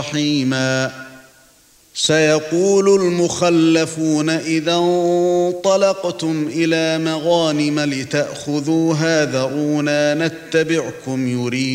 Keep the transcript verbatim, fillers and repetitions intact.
رحيما سيقول المخلفون إذا انطلقتم إلى مغانم لتأخذوها ذرونا نتبعكم يريد